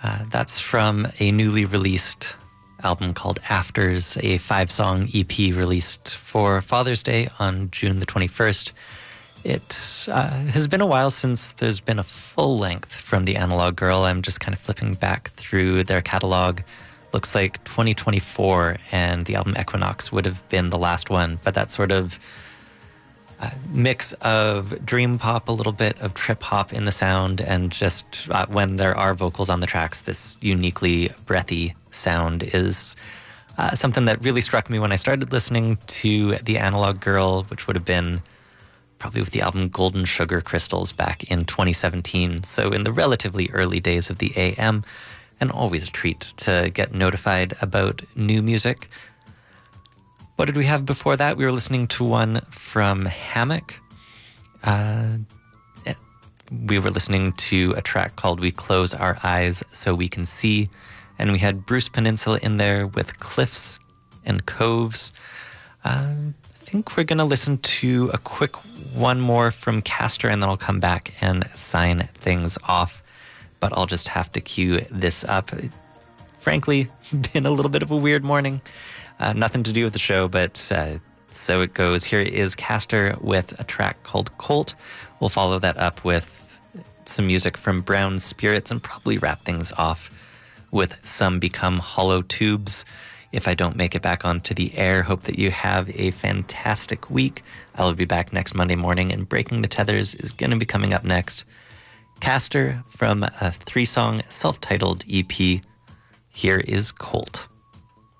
That's from a newly released album called Afters, a 5-song EP released for Father's Day on June the 21st. It has been a while since there's been a full length from the Analog Girl. I'm just kind of flipping back through their catalog. Looks like 2024 and the album Equinox would have been the last one, but that sort of mix of dream pop, a little bit of trip hop in the sound, and just when there are vocals on the tracks, this uniquely breathy sound is something that really struck me when I started listening to The Analog Girl, which would have been probably with the album Golden Sugar Crystals back in 2017. So in the relatively early days of the AM, and always a treat to get notified about new music. What did we have before that? We were listening to one from Hammock. We were listening to a track called We Close Our Eyes So We Can See. And we had Bruce Peninsula in there with Cliffs and Coves. I think we're going to listen to a quick one more from Castor, and then I'll come back and sign things off. But I'll just have to cue this up. Frankly, been a little bit of a weird morning. Nothing to do with the show, but so it goes. Here is Castor with a track called Colt. We'll follow that up with some music from Brown Spirits and probably wrap things off with some Become Hollow Tubes. If I don't make it back onto the air, hope that you have a fantastic week. I will be back next Monday morning, and Breaking the Tethers is going to be coming up next. Castor from a 3-song self-titled EP. Here is Colt.